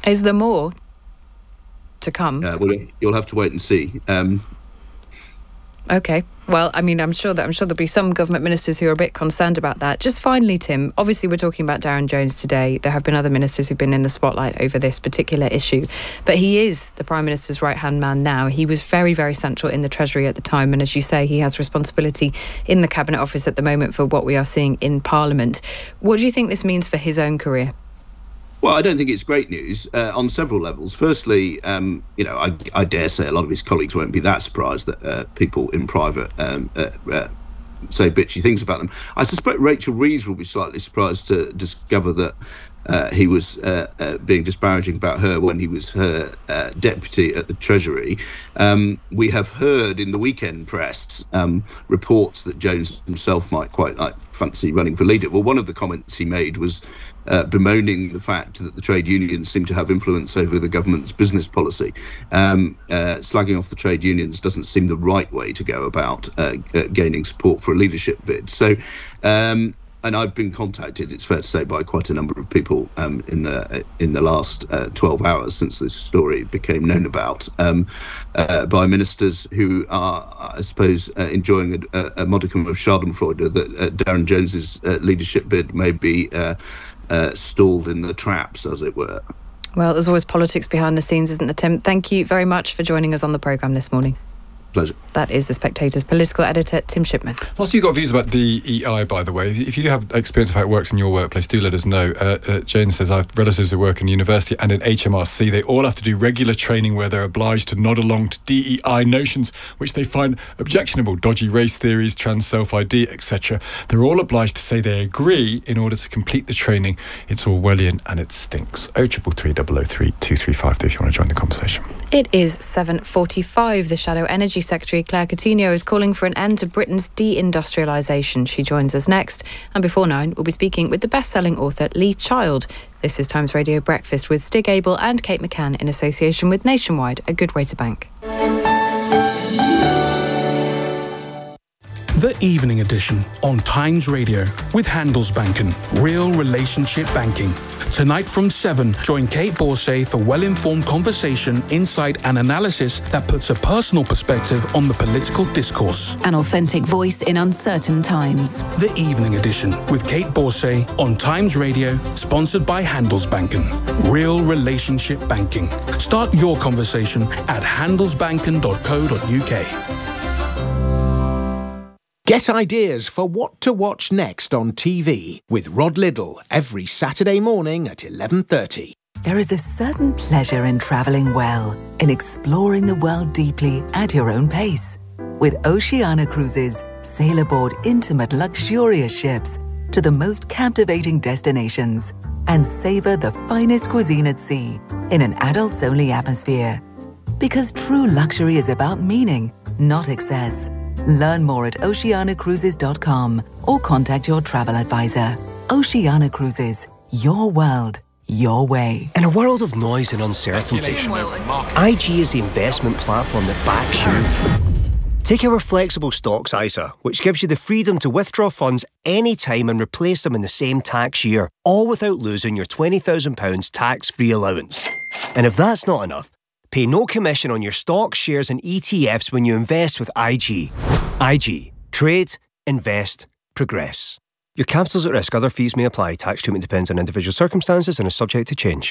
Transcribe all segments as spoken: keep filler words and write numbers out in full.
Is there more to come? Uh, well, you'll have to wait and see. Um, Okay. Well, I mean, I'm sure that I'm sure there'll be some government ministers who are a bit concerned about that. Just finally, Tim, obviously we're talking about Darren Jones today. There have been other ministers who've been in the spotlight over this particular issue. But he is the Prime Minister's right-hand man now. He was very, very central in the Treasury at the time. And as you say, he has responsibility in the Cabinet Office at the moment for what we are seeing in Parliament. What do you think this means for his own career? Well, I don't think it's great news uh, on several levels. Firstly, um, you know, I, I dare say a lot of his colleagues won't be that surprised that uh, people in private um, uh, uh, say bitchy things about them. I suspect Rachel Reeves will be slightly surprised to discover that uh, he was uh, uh, being disparaging about her when he was her uh, deputy at the Treasury. Um, we have heard in the weekend press um, reports that Jones himself might quite like fancy running for leader. Well, one of the comments he made was Uh, bemoaning the fact that the trade unions seem to have influence over the government's business policy. Um, uh, slagging off the trade unions doesn't seem the right way to go about uh, uh, gaining support for a leadership bid. So, um, and I've been contacted, it's fair to say, by quite a number of people um, in the in the last uh, twelve hours since this story became known about, um, uh, by ministers who are, I suppose, uh, enjoying a, a modicum of schadenfreude that uh, Darren Jones's uh, leadership bid may be uh, Uh, stalled in the traps, as it were. Well, there's always politics behind the scenes, isn't there, Tim? Thank you very much for joining us on the programme this morning. Pleasure. That is The Spectator's political editor, Tim Shipman. Plus, you've got views about D E I, by the way. If you do have experience of how it works in your workplace, do let us know. Uh, uh, Jane says, I have relatives who work in university and in H M R C. They all have to do regular training where they're obliged to nod along to D E I notions, which they find objectionable. Dodgy race theories, trans self-I D, et cetera. They're all obliged to say they agree in order to complete the training. It's Orwellian and it stinks. oh three three, double oh three, two three five if you want to join the conversation. It is seven forty-five. The Shadow Energy Secretary, Claire Coutinho, is calling for an end to Britain's deindustrialisation. She joins us next. And before nine, we'll be speaking with the best-selling author Lee Child. This is Times Radio Breakfast with Stig Abel and Kate McCann in association with Nationwide, a good way to bank. The Evening Edition on Times Radio with Handelsbanken. Real relationship banking. Tonight from seven, join Kate Borsay for well-informed conversation, insight and analysis that puts a personal perspective on the political discourse. An authentic voice in uncertain times. The Evening Edition with Kate Borsay on Times Radio, sponsored by Handelsbanken. Real relationship banking. Start your conversation at handelsbanken dot co dot uk. Get ideas for what to watch next on T V with Rod Liddle every Saturday morning at eleven thirty. There is a certain pleasure in travelling well, in exploring the world deeply at your own pace. With Oceania Cruises, sail aboard intimate, luxurious ships to the most captivating destinations and savour the finest cuisine at sea in an adults-only atmosphere. Because true luxury is about meaning, not excess. Learn more at oceania cruises dot com or contact your travel advisor. Oceania Cruises, your world, your way. In a world of noise and uncertainty, I G is the investment platform that backs you. Take our flexible stocks I S A, which gives you the freedom to withdraw funds anytime and replace them in the same tax year, all without losing your twenty thousand pounds tax-free allowance. And if that's not enough, pay no commission on your stocks, shares and E T Fs when you invest with I G. I G. Trade, invest, progress. Your capital's at risk. Other fees may apply. Tax treatment depends on individual circumstances and is subject to change.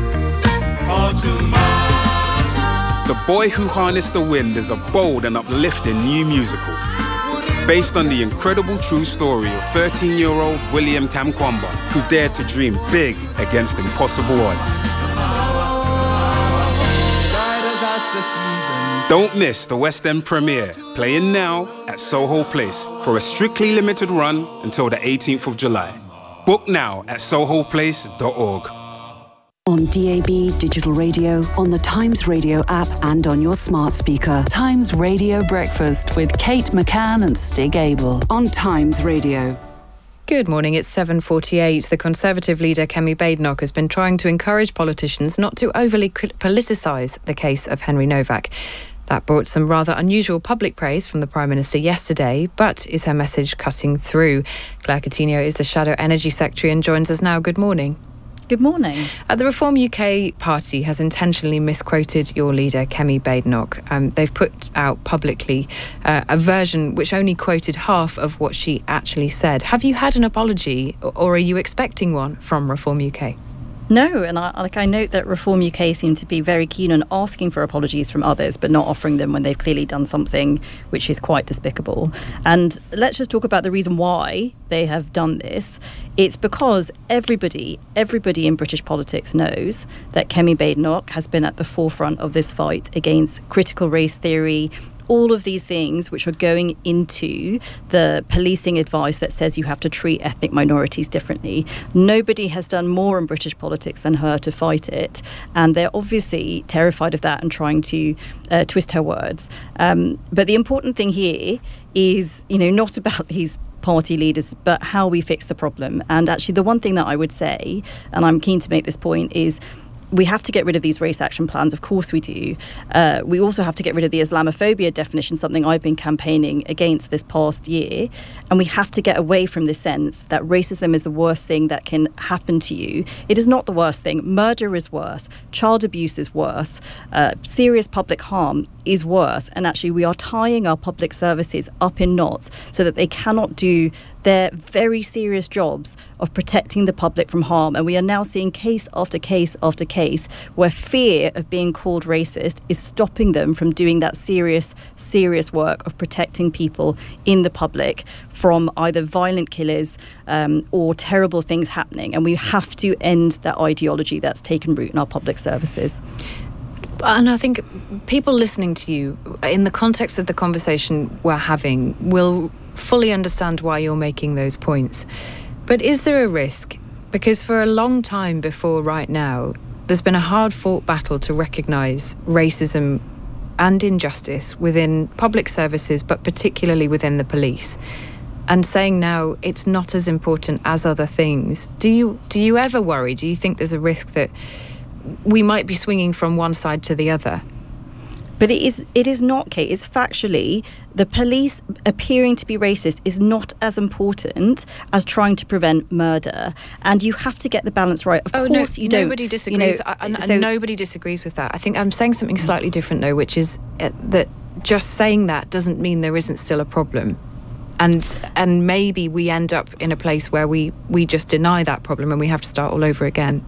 The Boy Who Harnessed the Wind is a bold and uplifting new musical based on the incredible true story of thirteen-year-old William Kamkwamba, who dared to dream big against impossible odds. Don't miss the West End premiere, playing now at Soho Place for a strictly limited run until the eighteenth of July. Book now at soho place dot org. On D A B, digital radio, on the Times Radio app and on your smart speaker. Times Radio Breakfast with Kate McCann and Stig Abel on Times Radio. Good morning, it's seven forty-eight. The Conservative leader Kemi Badenoch has been trying to encourage politicians not to overly politicise the case of Henry Novak. That brought some rather unusual public praise from the Prime Minister yesterday, but is her message cutting through? Claire Coutinho is the Shadow Energy Secretary and joins us now. Good morning. Good morning. Uh, the Reform U K party has intentionally misquoted your leader, Kemi Badenoch. Um, they've put out publicly uh, a version which only quoted half of what she actually said. Have you had an apology, or are you expecting one from Reform U K? No, and I, like I note that Reform U K seem to be very keen on asking for apologies from others, but not offering them when they've clearly done something which is quite despicable. And let's just talk about the reason why they have done this. It's because everybody, everybody in British politics knows that Kemi Badenoch has been at the forefront of this fight against critical race theory, all of these things which are going into the policing advice that says you have to treat ethnic minorities differently. Nobody has done more in British politics than her to fight it, and they're obviously terrified of that and trying to uh, twist her words. Um, but the important thing here is, you know, not about these party leaders, but how we fix the problem. And actually, the one thing that I would say, and I'm keen to make this point, is we have to get rid of these race action plans. Of course we do. Uh, we also have to get rid of the Islamophobia definition, something I've been campaigning against this past year. And we have to get away from the sense that racism is the worst thing that can happen to you. It is not the worst thing. Murder is worse. Child abuse is worse. Uh, serious public harm is worse. And actually, we are tying our public services up in knots so that they cannot do their very serious jobs of protecting the public from harm. And we are now seeing case after case after case where fear of being called racist is stopping them from doing that serious, serious work of protecting people in the public from either violent killers um, or terrible things happening. And we have to end that ideology that's taken root in our public services. And I think people listening to you, in the context of the conversation we're having, will fully understand why you're making those points. But is there a risk? Because for a long time before right now, there's been a hard-fought battle to recognise racism and injustice within public services, but particularly within the police. And saying now it's not as important as other things. Do you do you ever worry? Do you think there's a risk that we might be swinging from one side to the other? But it is it is not, Kate. It's factually, the police appearing to be racist is not as important as trying to prevent murder. And you have to get the balance right. Of oh, course no, you don't. Nobody disagrees. You know, I, and, so, and nobody disagrees with that. I think I'm saying something slightly different, though, which is uh, that just saying that doesn't mean there isn't still a problem. And and maybe we end up in a place where we, we just deny that problem and we have to start all over again.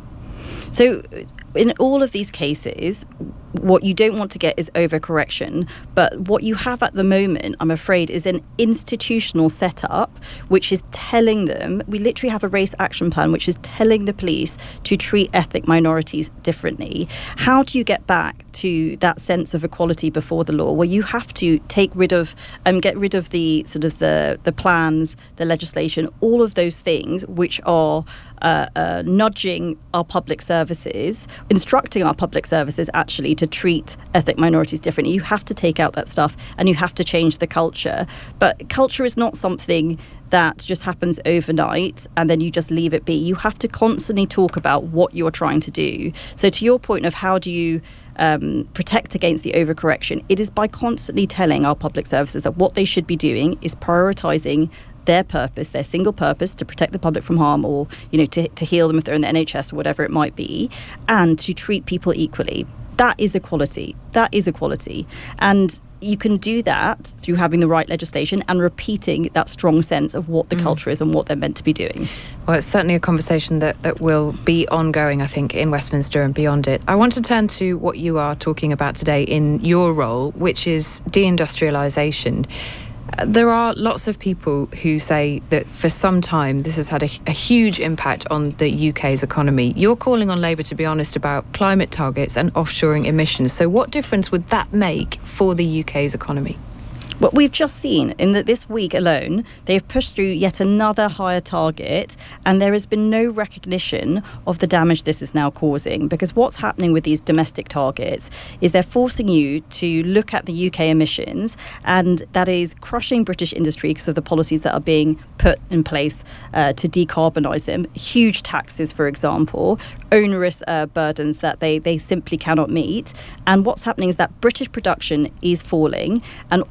So in all of these cases, what you don't want to get is overcorrection. But what you have at the moment, I'm afraid, is an institutional setup which is telling them, we literally have a race action plan which is telling the police to treat ethnic minorities differently. How do you get back to that sense of equality before the law? Well, you have to take rid of and um, get rid of the sort of the, the plans, the legislation, all of those things which are uh, uh, nudging our public services, instructing our public services actually to treat ethnic minorities differently. You have to take out that stuff and you have to change the culture. But culture is not something that just happens overnight and then you just leave it be. You have to constantly talk about what you're trying to do. So to your point of how do you um, protect against the overcorrection, it is by constantly telling our public services that what they should be doing is prioritising their purpose, their single purpose, to protect the public from harm, or you know, to, to heal them if they're in the N H S or whatever it might be, and to treat people equally. That is equality. That is equality. And you can do that through having the right legislation and repeating that strong sense of what the mm. culture is and what they're meant to be doing. Well, it's certainly a conversation that, that will be ongoing, I think, in Westminster and beyond it. I want to turn to what you are talking about today in your role, which is deindustrialisation. There are lots of people who say that for some time this has had a, a huge impact on the U K's economy. You're calling on Labour to be honest about climate targets and offshoring emissions. So what difference would that make for the U K's economy? What we've just seen in that this week alone, they've pushed through yet another higher target, and there has been no recognition of the damage this is now causing. Because what's happening with these domestic targets is they're forcing you to look at the U K emissions, and that is crushing British industry because of the policies that are being put in place uh, to decarbonise them. Huge taxes, for example, onerous uh, burdens that they, they simply cannot meet. And what's happening is that British production is falling, and all we are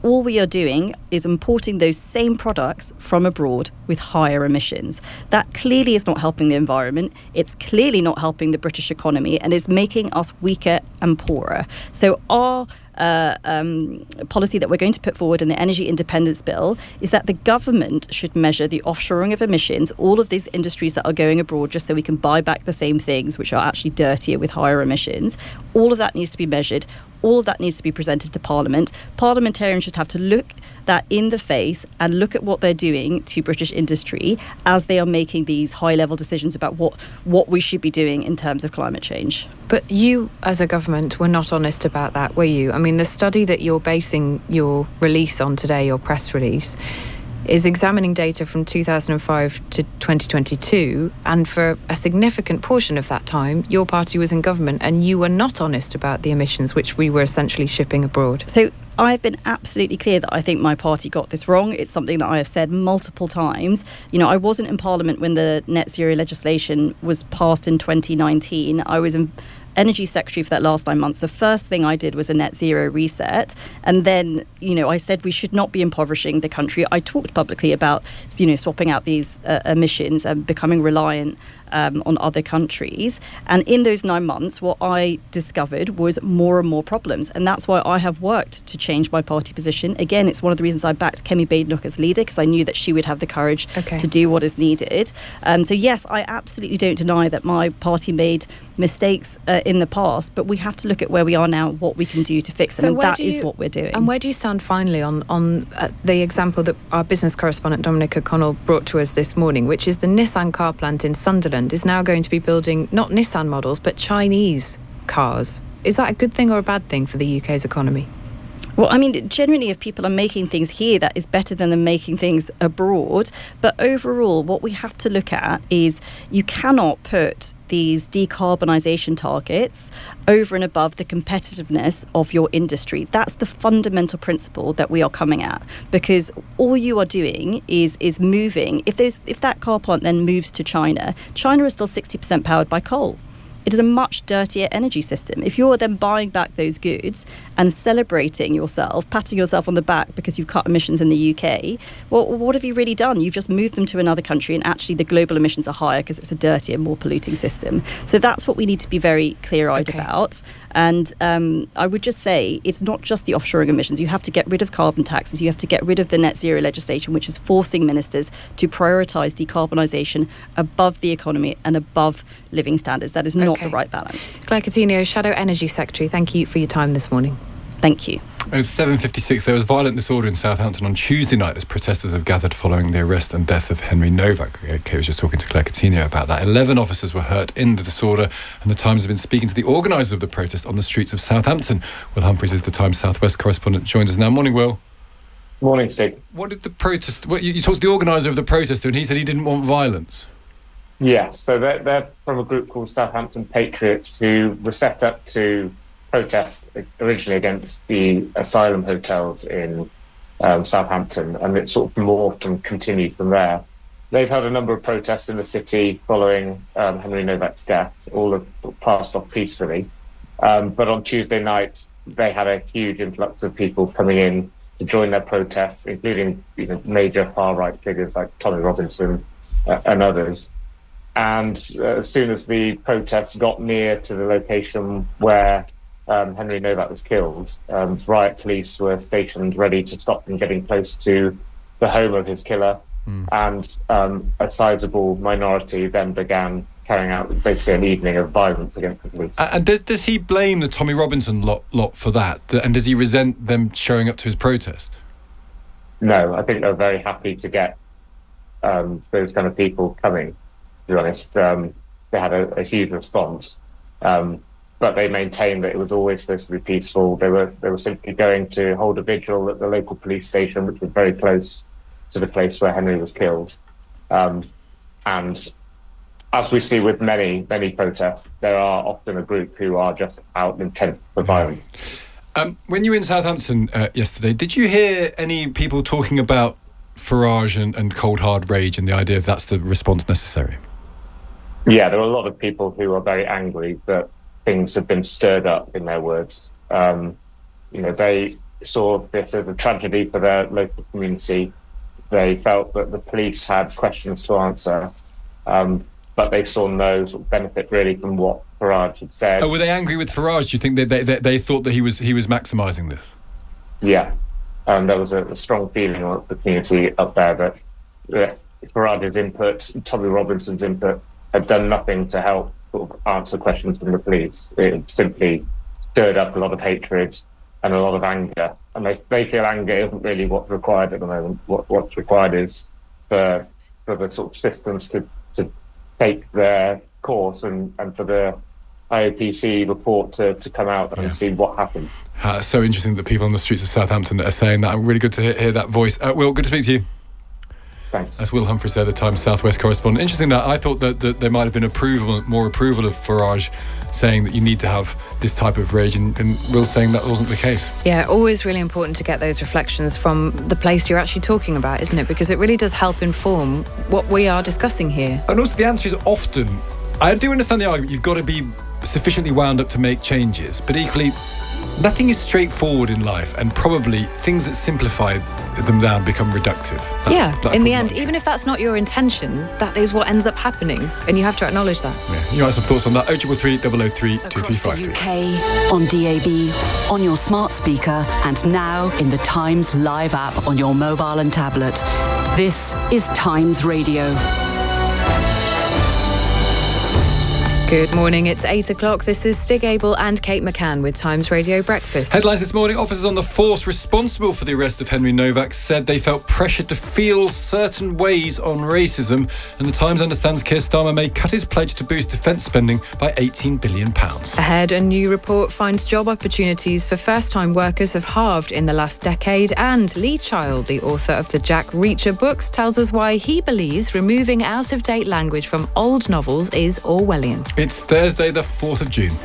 are doing is importing those same products from abroad with higher emissions. That clearly is not helping the environment. It's clearly not helping the British economy and is making us weaker and poorer. So our Uh, um, policy that we're going to put forward in the Energy Independence Bill is that the government should measure the offshoring of emissions, all of these industries that are going abroad just so we can buy back the same things which are actually dirtier with higher emissions. All of that needs to be measured. All of that needs to be presented to Parliament. Parliamentarians should have to look that in the face and look at what they're doing to British industry as they are making these high-level decisions about what, what we should be doing in terms of climate change. But you, as a government, were not honest about that, were you? I mean, the study that you're basing your release on today, your press release, is examining data from two thousand five to twenty twenty-two, and for a significant portion of that time, your party was in government and you were not honest about the emissions which we were essentially shipping abroad. So I've been absolutely clear that I think my party got this wrong. It's something that I have said multiple times. You know, I wasn't in Parliament when the net zero legislation was passed in twenty nineteen. I was in Energy Secretary for that last nine months. The first thing I did was a net zero reset. And then, you know, I said we should not be impoverishing the country. I talked publicly about, you know, swapping out these uh, emissions and becoming reliant um, on other countries. And in those nine months, what I discovered was more and more problems. And that's why I have worked to change my party position. Again, it's one of the reasons I backed Kemi Badenoch as leader, because I knew that she would have the courage okay. to do what is needed. Um, so, yes, I absolutely don't deny that my party made mistakes uh, in the past, but we have to look at where we are now, what we can do to fix them, so and that you, is what we're doing. And where do you stand finally on, on uh, the example that our business correspondent Dominic O'Connell brought to us this morning, which is the Nissan car plant in Sunderland is now going to be building not Nissan models, but Chinese cars. Is that a good thing or a bad thing for the U K's economy? Well, I mean, generally, if people are making things here, that is better than them making things abroad. But overall, what we have to look at is you cannot put these decarbonisation targets over and above the competitiveness of your industry. That's the fundamental principle that we are coming at, because all you are doing is is moving. If those if that car plant then moves to China, China is still sixty percent powered by coal. It is a much dirtier energy system. If you're then buying back those goods and celebrating yourself, patting yourself on the back because you've cut emissions in the U K, well, what have you really done? You've just moved them to another country, and actually the global emissions are higher because it's a dirtier, more polluting system. So that's what we need to be very clear-eyed okay. about. And um, I would just say it's not just the offshoring emissions. You have to get rid of carbon taxes. You have to get rid of the net zero legislation, which is forcing ministers to prioritise decarbonisation above the economy and above living standards. That is not Okay. the right balance. Claire Coutinho, Shadow Energy Secretary, thank you for your time this morning. Thank you. It's seven fifty-six. There was violent disorder in Southampton on Tuesday night as protesters have gathered following the arrest and death of Henry Novak. Kate was just talking to Claire Coutinho about that. Eleven officers were hurt in the disorder, and the Times have been speaking to the organisers of the protest on the streets of Southampton. Will Humphreys is the Times South West correspondent, joins us now. Morning, Will. Morning, Steve. What did the protest... What, you, you talked to the organiser of the protest, and he said he didn't want violence. Yes, so they're, they're from a group called Southampton Patriots, who were set up to protest originally against the asylum hotels in um, Southampton, and it sort of morphed and continued from there. They've had a number of protests in the city following um, Henry Novak's death, all have passed off peacefully. Um, but on Tuesday night, they had a huge influx of people coming in to join their protests, including you know, major far-right figures like Tommy Robinson uh, and others. And uh, as soon as the protests got near to the location where um, Henry Novak was killed, um, riot police were stationed ready to stop them getting close to the home of his killer. Mm. And um, a sizable minority then began carrying out basically an evening of violence against the police. Uh, and does, does he blame the Tommy Robinson lot, lot for that? And does he resent them showing up to his protest? No, I think they're very happy to get um, those kind of people coming. To be honest, um, they had a, a huge response, um, but they maintained that it was always supposed to be peaceful. They were they were simply going to hold a vigil at the local police station, which was very close to the place where Henry was killed. Um, and as we see with many many protests, there are often a group who are just out intent for violence. Um, when you were in Southampton uh, yesterday, did you hear any people talking about Farage and, and cold hard rage and the idea of that's the response necessary? Yeah, there are a lot of people who are very angry that things have been stirred up, in their words. Um, you know, they saw this as a tragedy for their local community. They felt that the police had questions to answer, um, but they saw no sort of benefit really from what Farage had said. Oh, were they angry with Farage? Do you think they they, they, they thought that he was he was maximising this? Yeah, um, there was a, a strong feeling amongst the community up there that uh, Farage's input, Tommy Robinson's input, had done nothing to help sort of answer questions from the police. It simply stirred up a lot of hatred and a lot of anger. And they, they feel anger isn't really what's required at the moment. What, what's required is for, for the sort of systems to, to take their course and, and for the I O P C report to, to come out and yeah. see what happened. Uh, so interesting that people on the streets of Southampton are saying that. I'm really good to hear, hear that voice. Uh, Will, good to speak to you. Thanks. That's Will Humphries there, the Times Southwest correspondent. Interesting that I thought that, that there might have been approval, more approval of Farage saying that you need to have this type of rage, and, and Will saying that wasn't the case. Yeah, always really important to get those reflections from the place you're actually talking about, isn't it? Because it really does help inform what we are discussing here. And also the answer is often, I do understand the argument, you've got to be sufficiently wound up to make changes, but equally, nothing is straightforward in life, and probably things that simplify them down become reductive. That's, yeah, that's in the end, even if that's not your intention, that is what ends up happening, and you have to acknowledge that. Yeah. You might have some thoughts on that. oh three three, double oh three, two three five three. Across the U K, on D A B, on your smart speaker, and now in the Times Live app on your mobile and tablet. This is Times Radio. Good morning, it's eight o'clock. This is Stig Abel and Kate McCann with Times Radio Breakfast. Headlines this morning. Officers on the force responsible for the arrest of Henry Novak said they felt pressured to feel certain ways on racism. And the Times understands Keir Starmer may cut his pledge to boost defence spending by eighteen billion pounds. Ahead, a new report finds job opportunities for first-time workers have halved in the last decade. And Lee Child, the author of the Jack Reacher books, tells us why he believes removing out-of-date language from old novels is Orwellian. It's Thursday, the fourth of June.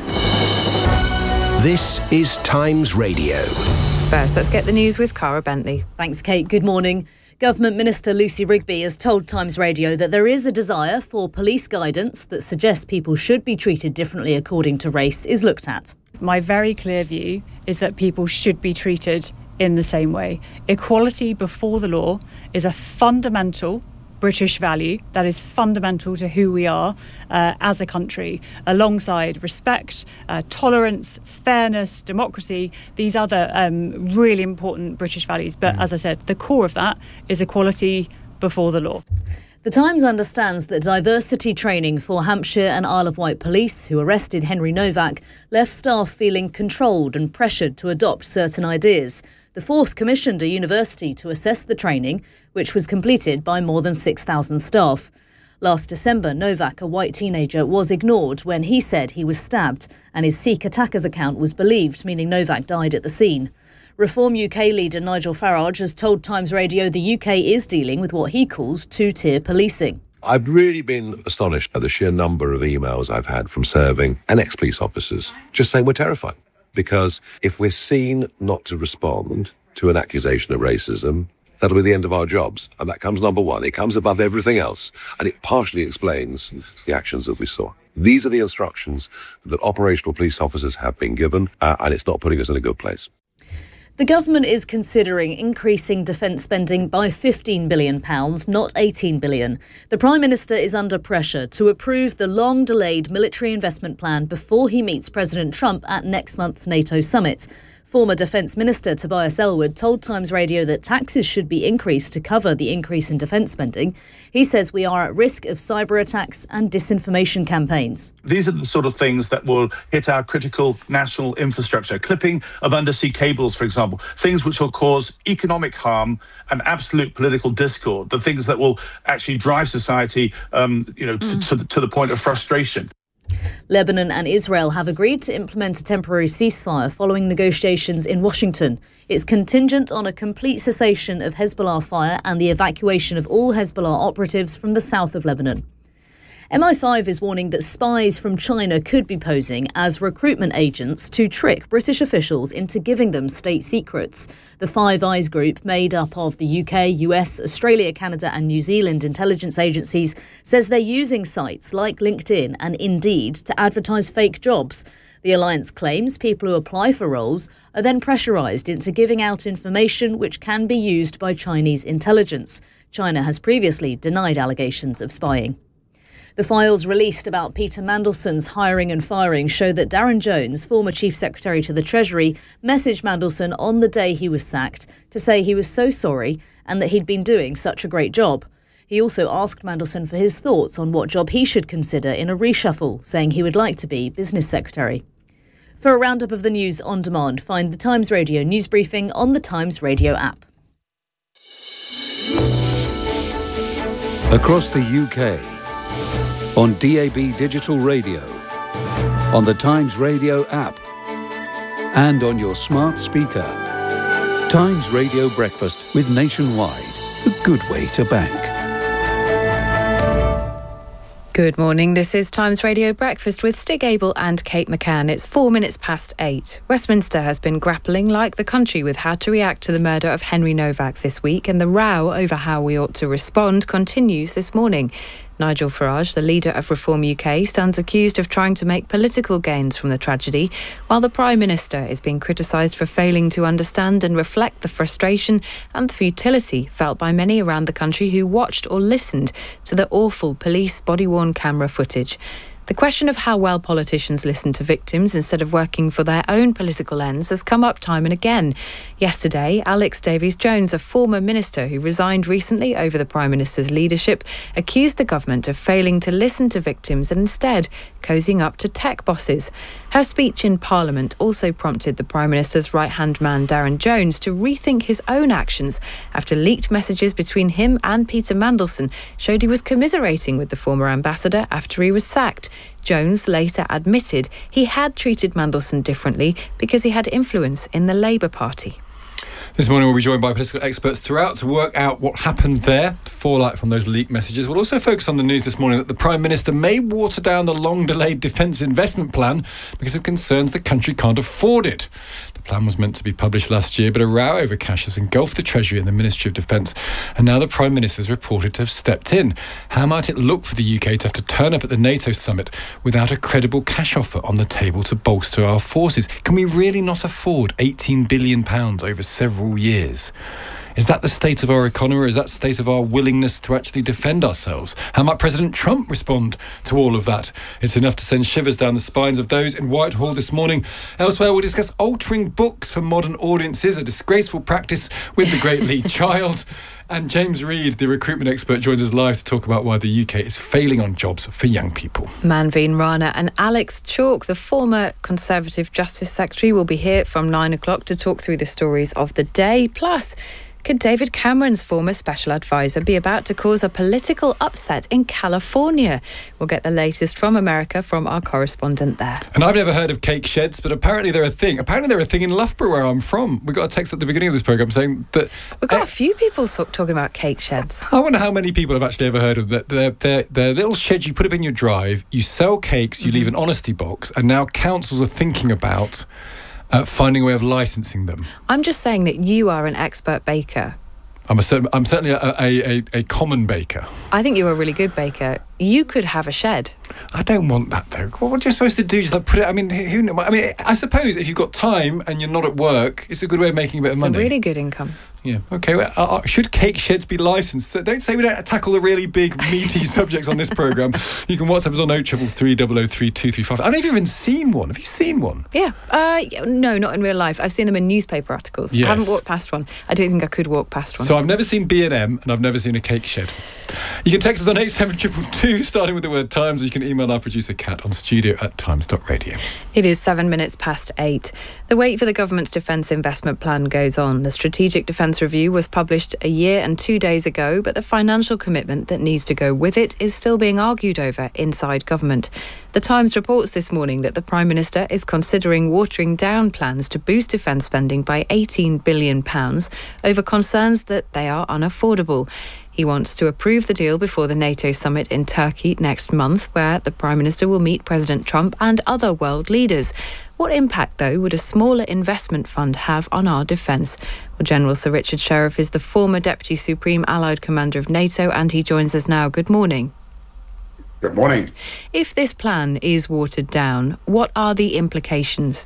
This is Times Radio. First, let's get the news with Cara Bentley. Thanks, Kate. Good morning. Government Minister Lucy Rigby has told Times Radio that there is a desire for police guidance that suggests people should be treated differently according to race is looked at. My very clear view is that people should be treated in the same way. Equality before the law is a fundamental British value that is fundamental to who we are uh, as a country, alongside respect, uh, tolerance, fairness, democracy, these other um, really important British values. But as I said, the core of that is equality before the law. The Times understands that diversity training for Hampshire and Isle of Wight police who arrested Henry Novak left staff feeling controlled and pressured to adopt certain ideas. The force commissioned a university to assess the training, which was completed by more than six thousand staff. Last December, Novak, a white teenager, was ignored when he said he was stabbed, and his Sikh attackers account was believed, meaning Novak died at the scene. Reform U K leader Nigel Farage has told Times Radio the U K is dealing with what he calls two-tier policing. I've really been astonished at the sheer number of emails I've had from serving and ex-police officers just saying we're terrified. Because if we're seen not to respond to an accusation of racism, that'll be the end of our jobs. And that comes number one. It comes above everything else. And it partially explains the actions that we saw. These are the instructions that operational police officers have been given, uh, and it's not putting us in a good place. The government is considering increasing defence spending by fifteen billion pounds, not eighteen billion pounds. The Prime Minister is under pressure to approve the long-delayed military investment plan before he meets President Trump at next month's NATO summit. Former Defence Minister Tobias Ellwood told Times Radio that taxes should be increased to cover the increase in defence spending. He says we are at risk of cyber attacks and disinformation campaigns. These are the sort of things that will hit our critical national infrastructure. Clipping of undersea cables, for example. Things which will cause economic harm and absolute political discord. The things that will actually drive society um, you know, mm. to, to, to the point of frustration. Lebanon and Israel have agreed to implement a temporary ceasefire following negotiations in Washington. It's contingent on a complete cessation of Hezbollah fire and the evacuation of all Hezbollah operatives from the south of Lebanon. M I five is warning that spies from China could be posing as recruitment agents to trick British officials into giving them state secrets. The Five Eyes group, made up of the U K, U S, Australia, Canada and New Zealand intelligence agencies, says they're using sites like LinkedIn and Indeed to advertise fake jobs. The alliance claims people who apply for roles are then pressurised into giving out information which can be used by Chinese intelligence. China has previously denied allegations of spying. The files released about Peter Mandelson's hiring and firing show that Darren Jones, former Chief Secretary to the Treasury, messaged Mandelson on the day he was sacked to say he was so sorry and that he'd been doing such a great job. He also asked Mandelson for his thoughts on what job he should consider in a reshuffle, saying he would like to be Business Secretary. For a roundup of the news on demand, find the Times Radio news briefing on the Times Radio app. Across the U K, on D A B Digital Radio, on the Times Radio app, and on your smart speaker. Times Radio Breakfast with Nationwide, a good way to bank. Good morning. This is Times Radio Breakfast with Stig Abel and Kate McCann. It's four minutes past eight. Westminster has been grappling, like the country, with how to react to the murder of Henry Novak this week, and the row over how we ought to respond continues this morning. Nigel Farage, the leader of Reform U K, stands accused of trying to make political gains from the tragedy, while the Prime Minister is being criticised for failing to understand and reflect the frustration and the futility felt by many around the country who watched or listened to the awful police body-worn camera footage. The question of how well politicians listen to victims instead of working for their own political ends has come up time and again. Yesterday, Alex Davies-Jones, a former minister who resigned recently over the Prime Minister's leadership, accused the government of failing to listen to victims and instead cozying up to tech bosses. Her speech in Parliament also prompted the Prime Minister's right-hand man, Darren Jones, to rethink his own actions after leaked messages between him and Peter Mandelson showed he was commiserating with the former ambassador after he was sacked. Jones later admitted he had treated Mandelson differently because he had influence in the Labour Party. This morning we'll be joined by political experts throughout to work out what happened there, the fallout from those leaked messages. We'll also focus on the news this morning that the Prime Minister may water down the long-delayed defence investment plan because of concerns the country can't afford it. The plan was meant to be published last year, but a row over cash has engulfed the Treasury and the Ministry of Defence, and now the Prime Minister is reported to have stepped in. How might it look for the U K to have to turn up at the NATO summit without a credible cash offer on the table to bolster our forces? Can we really not afford eighteen billion pounds over several years? Is that the state of our economy, or is that the state of our willingness to actually defend ourselves? How might President Trump respond to all of that? It's enough to send shivers down the spines of those in Whitehall this morning. Elsewhere, we'll discuss altering books for modern audiences, a disgraceful practice with the great Lee Child. And James Reid, the recruitment expert, joins us live to talk about why the U K is failing on jobs for young people. Manveen Rana and Alex Chalk, the former Conservative Justice Secretary, will be here from nine o'clock to talk through the stories of the day. Plus, could David Cameron's former special advisor be about to cause a political upset in California? We'll get the latest from America from our correspondent there. And I've never heard of cake sheds, but apparently they're a thing. Apparently they're a thing in Loughborough, where I'm from. We got a text at the beginning of this programme saying that... We've got uh, a few people talking about cake sheds. I wonder how many people have actually ever heard of that. They're, they're, they're little sheds you put up in your drive, you sell cakes, you mm-hmm. leave an honesty box, and now councils are thinking about... Uh, finding a way of licensing them. I'm just saying that you are an expert baker. I'm, a, I'm certainly a, a, a, a common baker. I think you're a really good baker. You could have a shed. I don't want that, though. What are you supposed to do? Just like put it... I mean, who? I mean, I suppose if you've got time and you're not at work, it's a good way of making a bit it's of money. It's a really good income. Yeah. Okay. Well, uh, should cake sheds be licensed? Don't say we don't tackle the really big, meaty subjects on this programme. You can WhatsApp us on oh triple three, double oh three, two three five. I don't know if you've even seen one. Have you seen one? Yeah. Uh, no, not in real life. I've seen them in newspaper articles. Yes. I haven't walked past one. I don't think I could walk past one. So I've never seen B and M and I've never seen a cake shed. You can text us on eight seven two two two, starting with the word Times, or you can email our producer Kat on studio at times dot radio. It is seven minutes past eight. The wait for the government's defence investment plan goes on. The Strategic Defence Review was published a year and two days ago, but the financial commitment that needs to go with it is still being argued over inside government. The Times reports this morning that the Prime Minister is considering watering down plans to boost defence spending by eighteen billion pounds over concerns that they are unaffordable. He wants to approve the deal before the NATO summit in Turkey next month, where the Prime Minister will meet President Trump and other world leaders. What impact, though, would a smaller investment fund have on our defence? Well, General Sir Richard Sheriff is the former Deputy Supreme Allied Commander of NATO, and he joins us now. Good morning. Good morning. If this plan is watered down, what are the implications?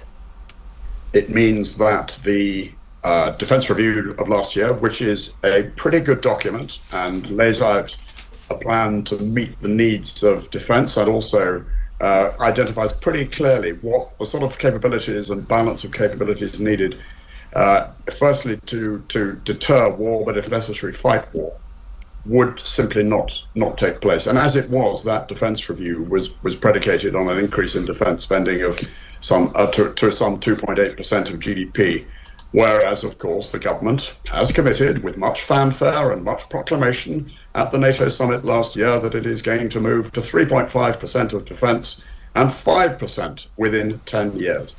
It means that the uh, Defence Review of last year, which is a pretty good document and lays out a plan to meet the needs of defence and also uh, identifies pretty clearly what the sort of capabilities and balance of capabilities needed, uh, firstly to, to deter war, but if necessary, fight war, would simply not not take place. And as it was, that defence review was was predicated on an increase in defence spending of some uh, to, to some two point eight percent of G D P, whereas, of course, the government has committed with much fanfare and much proclamation at the NATO summit last year that it is going to move to three point five percent of defence and five percent within ten years.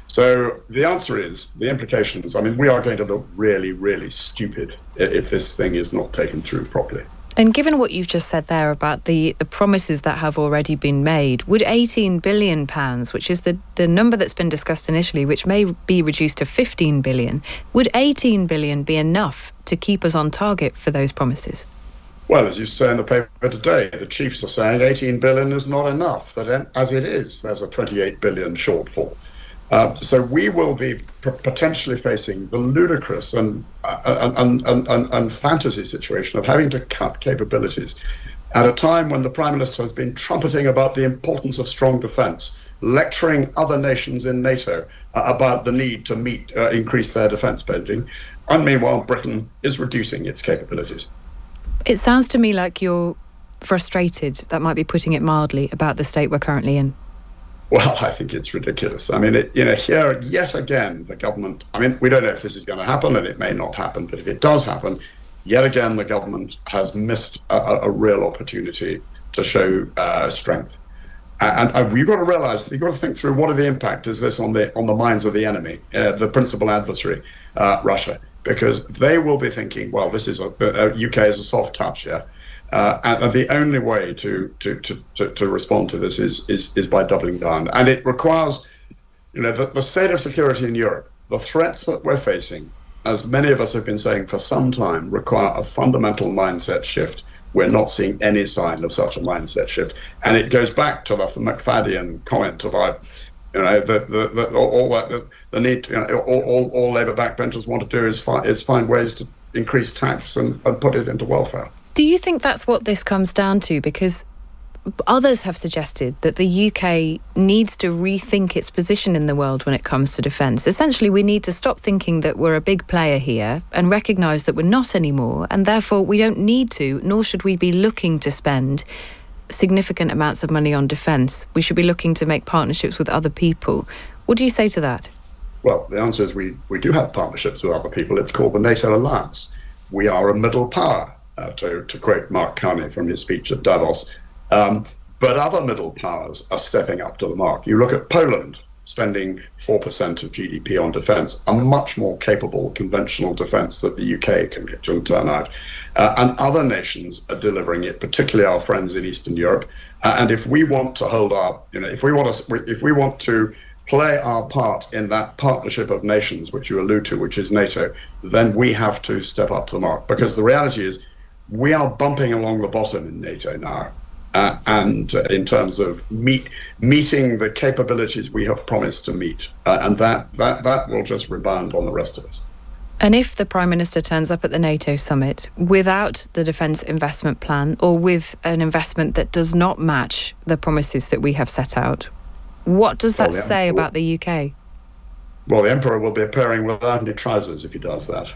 So the answer is, the implications, I mean, we are going to look really, really stupid if this thing is not taken through properly. And given what you've just said there about the, the promises that have already been made, would eighteen billion pounds, which is the, the number that's been discussed initially, which may be reduced to fifteen billion, would eighteen billion be enough to keep us on target for those promises? Well, as you say in the paper today, the chiefs are saying eighteen billion is not enough, that as it is, there's a twenty-eight billion shortfall. Uh, so we will be p- potentially facing the ludicrous and, uh, and, and, and, and fantasy situation of having to cut capabilities at a time when the Prime Minister has been trumpeting about the importance of strong defence, lecturing other nations in NATO uh, about the need to meet, uh, increase their defence spending, and meanwhile Britain is reducing its capabilities. It sounds to me like you're frustrated, that might be putting it mildly, about the state we're currently in. Well, I think it's ridiculous. I mean, it, you know, here yet again, the government, I mean, we don't know if this is going to happen and it may not happen, but if it does happen, yet again, the government has missed a, a real opportunity to show uh, strength. And, and we've got to realise that you've got to think through what are the impact is this on the on the minds of the enemy, uh, the principal adversary, uh, Russia, because they will be thinking, well, this is a, the U K is a soft touch here. Uh, and the only way to, to, to, to, to respond to this is, is, is by doubling down. And it requires, you know, the, the state of security in Europe, the threats that we're facing, as many of us have been saying for some time, require a fundamental mindset shift. We're not seeing any sign of such a mindset shift. And it goes back to the McFadden comment about, you know, the, the, the, all that, the, the need, you know, all, all, all Labour backbenchers want to do is, fi- is find ways to increase tax and, and put it into welfare. Do you think that's what this comes down to? Because others have suggested that the U K needs to rethink its position in the world when it comes to defence. Essentially, we need to stop thinking that we're a big player here and recognise that we're not anymore, and therefore we don't need to, nor should we be looking to spend significant amounts of money on defence. We should be looking to make partnerships with other people. What do you say to that? Well, the answer is we, we do have partnerships with other people. It's called the NATO Alliance. We are a middle power. Uh, to, to quote Mark Carney from his speech at Davos. Um, but other middle powers are stepping up to the mark. You look at Poland spending four percent of G D P on defence, a much more capable conventional defence that the U K can get to turn out. Uh, and other nations are delivering it, particularly our friends in Eastern Europe. Uh, and if we want to hold our, you know, if we want to, if we want to play our part in that partnership of nations, which you allude to, which is NATO, then we have to step up to the mark. Because the reality is, we are bumping along the bottom in NATO now, uh, and uh, in terms of meet, meeting the capabilities we have promised to meet, uh, and that, that, that will just rebound on the rest of us. And if the Prime Minister turns up at the NATO summit without the defence investment plan, or with an investment that does not match the promises that we have set out, what does that well, say Emperor, about the U K? Well, the Emperor will be appearing without any trousers if he does that.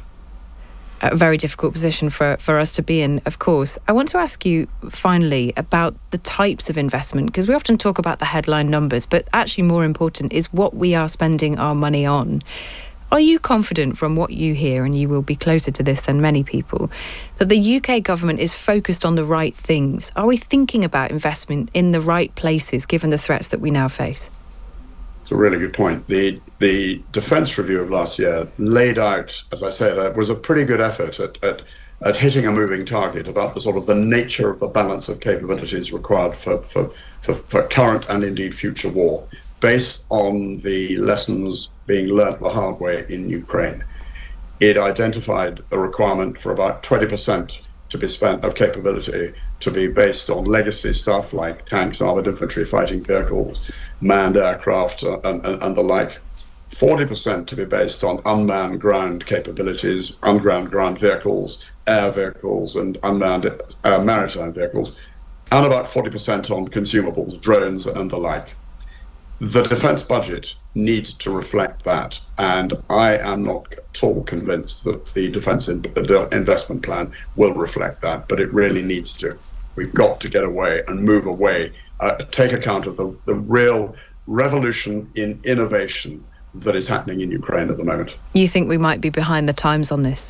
A very difficult position for, for us to be in, of course. I want to ask you, finally, about the types of investment, because we often talk about the headline numbers, but actually more important is what we are spending our money on. Are you confident from what you hear, and you will be closer to this than many people, that the U K government is focused on the right things? Are we thinking about investment in the right places, given the threats that we now face? It's a really good point. The the defence review of last year laid out, as I said, it was a pretty good effort at, at at hitting a moving target about the sort of the nature of the balance of capabilities required for for, for, for current and indeed future war, based on the lessons being learnt the hard way in Ukraine. It identified a requirement for about twenty percent to be spent of capability to be based on legacy stuff like tanks, armoured infantry, fighting vehicles, manned aircraft, uh, and, and, and the like. forty percent to be based on unmanned ground capabilities, unmanned ground vehicles, air vehicles, and unmanned uh, maritime vehicles, and about forty percent on consumables, drones, and the like. The defence budget needs to reflect that, and I am not at all convinced that the defence in, the investment plan will reflect that, but it really needs to. We've got to get away and move away, uh, take account of the, the real revolution in innovation that is happening in Ukraine at the moment. You think we might be behind the times on this?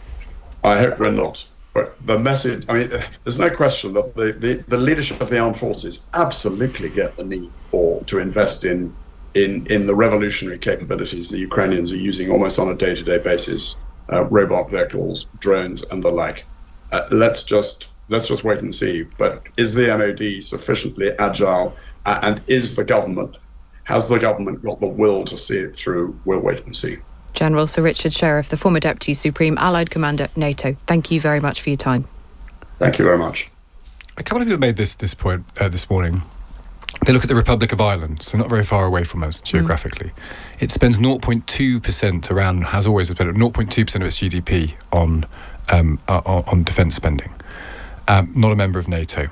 I hope we're not. But the message, I mean, there's no question that the, the, the leadership of the armed forces absolutely get the need for to invest in, in, in the revolutionary capabilities the Ukrainians are using almost on a day-to-day basis, uh, robot vehicles, drones, and the like. Uh, let's just let's just wait and see. But is the M O D sufficiently agile, uh, and is the government, has the government got the will to see it through? We'll wait and see. General Sir Richard Sheriff, the former Deputy Supreme Allied Commander, NATO, thank you very much for your time. Thank you very much. A couple of people made this this point uh, this morning. They look at the Republic of Ireland, so not very far away from us geographically. Mm. It spends zero point two percent around, has always spent zero point two percent of its G D P on um, uh, on defence spending. Um, not a member of NATO.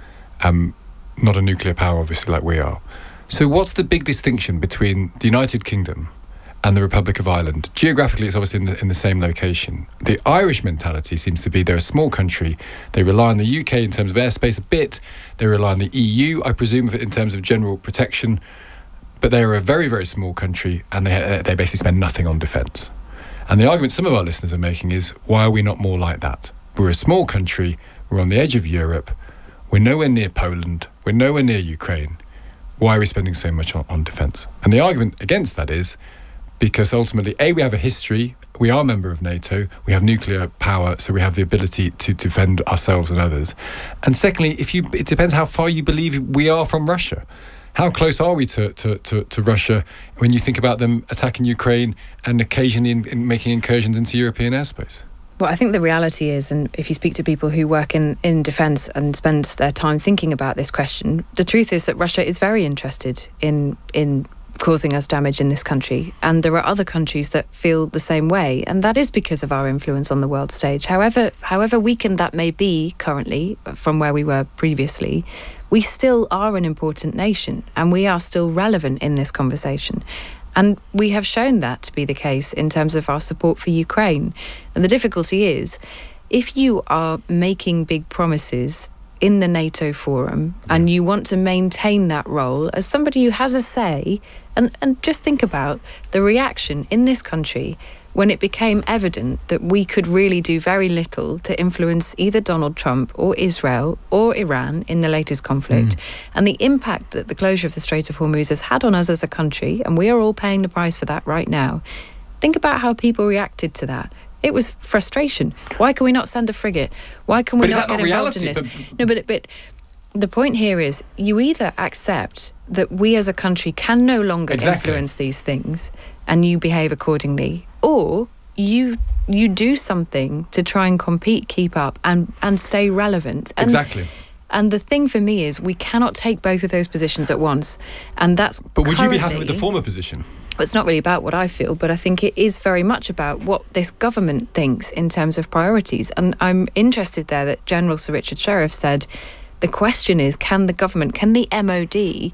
Um, not a nuclear power, obviously, like we are. So what's the big distinction between the United Kingdom and the Republic of Ireland? Geographically, it's obviously in the, in the same location. The Irish mentality seems to be they're a small country. They rely on the U K in terms of airspace a bit. They rely on the E U, I presume, in terms of general protection. But they are a very, very small country, and they they basically spend nothing on defence. And the argument some of our listeners are making is, why are we not more like that? We're a small country. We're on the edge of Europe. We're nowhere near Poland. We're nowhere near Ukraine. Why are we spending so much on, on defence? And the argument against that is, because ultimately, A, we have a history, we are a member of NATO, we have nuclear power, so we have the ability to defend ourselves and others. And secondly, if you, it depends how far you believe we are from Russia. How close are we to, to, to, to Russia when you think about them attacking Ukraine and occasionally in, in making incursions into European airspace? Well, I think the reality is, and if you speak to people who work in, in defence and spend their time thinking about this question, the truth is that Russia is very interested in in causing us damage in this country. And there are other countries that feel the same way. And that is because of our influence on the world stage. However, however weakened that may be currently from where we were previously, we still are an important nation and we are still relevant in this conversation. And we have shown that to be the case in terms of our support for Ukraine. And the difficulty is, if you are making big promises in the NATO forum and you want to maintain that role as somebody who has a say, and, and just think about the reaction in this country when it became evident that we could really do very little to influence either Donald Trump or Israel or Iran in the latest conflict, mm. and the impact that the closure of the Strait of Hormuz has had on us as a country, and we are all paying the price for that right now. Think about how people reacted to that. It was frustration. Why can we not send a frigate? Why can we but not get not involved reality? in this? But... No, but but the point here is you either accept that we as a country can no longer exactly. influence these things and you behave accordingly, or you you do something to try and compete, keep up, and, and stay relevant. And, exactly. And the thing for me is we cannot take both of those positions at once. And that's But would you be happy with the former position? It's not really about what I feel, but I think it is very much about what this government thinks in terms of priorities. And I'm interested there that General Sir Richard Sheriff said, the question is, can the government, can the M O D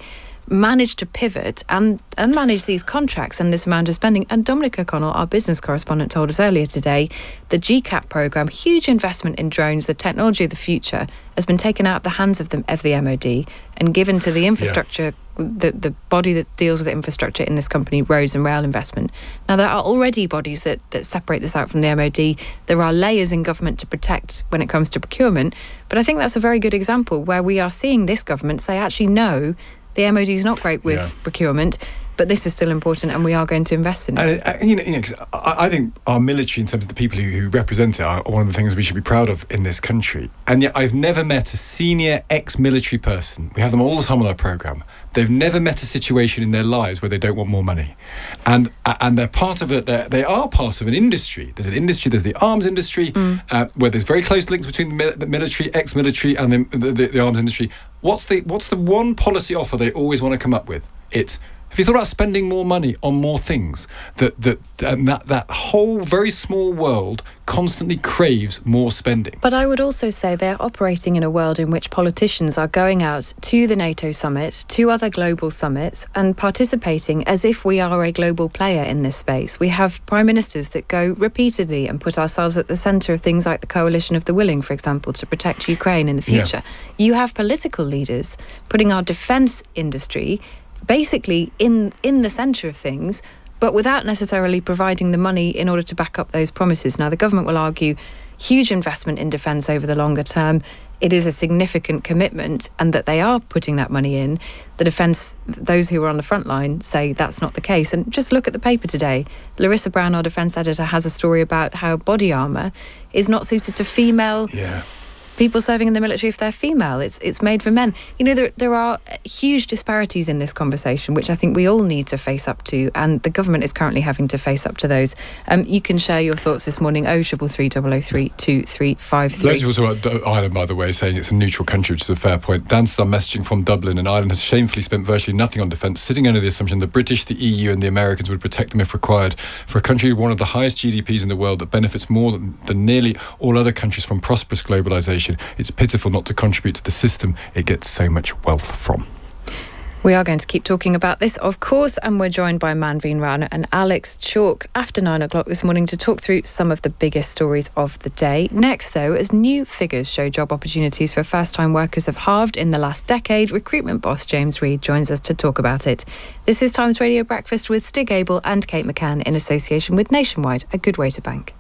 managed to pivot and, and manage these contracts and this amount of spending. And Dominic O'Connell, our business correspondent, told us earlier today, the G CAP programme, huge investment in drones, the technology of the future, has been taken out of the hands of the, of the M O D and given to the infrastructure, yeah. the, the body that deals with the infrastructure in this company, Roads and Rail Investment. Now, there are already bodies that, that separate this out from the M O D. There are layers in government to protect when it comes to procurement. But I think that's a very good example where we are seeing this government say, actually, no, the M O D is not great with yeah. procurement, but this is still important and we are going to invest in it. And, and you know, you know 'cause I, I think our military, in terms of the people who, who represent it, are one of the things we should be proud of in this country. And yet I've never met a senior ex-military person. We have them all the time on our programme. They've never met a situation in their lives where they don't want more money. And and they're part of it. They are part of an industry. There's an industry, there's the arms industry, mm. uh, where there's very close links between the, the military, ex-military, and the, the, the arms industry. What's the what's the one policy offer they always want to come up with? It's, have you thought about spending more money on more things? That that and that that whole very small world constantly craves more spending. But I would also say they're operating in a world in which politicians are going out to the NATO summit, to other global summits, and participating as if we are a global player in this space. We have prime ministers that go repeatedly and put ourselves at the centre of things like the Coalition of the Willing, for example, to protect Ukraine in the future. Yeah. You have political leaders putting our defence industry basically in in the centre of things, but without necessarily providing the money in order to back up those promises. Now, the government will argue huge investment in defence over the longer term. It is a significant commitment and that they are putting that money in. The defence, those who are on the front line say that's not the case. And just look at the paper today. Larissa Brown, our defence editor, has a story about how body armour is not suited to female yeah. people serving in the military if they're female. It's it's made for men. You know, there there are huge disparities in this conversation, which I think we all need to face up to, and the government is currently having to face up to those. Um, you can share your thoughts this morning, oh triple three double oh three two three five three. Loads of people talk about Ireland, by the way, saying it's a neutral country, which is a fair point. Dan Sun messaging from Dublin, and Ireland has shamefully spent virtually nothing on defence, sitting under the assumption the British, the E U and the Americans would protect them if required. For a country with one of the highest G D Ps in the world that benefits more than, than nearly all other countries from prosperous globalisation, it's pitiful not to contribute to the system it gets so much wealth from. We are going to keep talking about this, of course, and we're joined by Manveen Rana and Alex Chalk after nine o'clock this morning to talk through some of the biggest stories of the day. Next, though, as new figures show job opportunities for first-time workers have halved in the last decade, recruitment boss James Reed joins us to talk about it. This is Times Radio Breakfast with Stig Abel and Kate McCann in association with Nationwide, a good way to bank.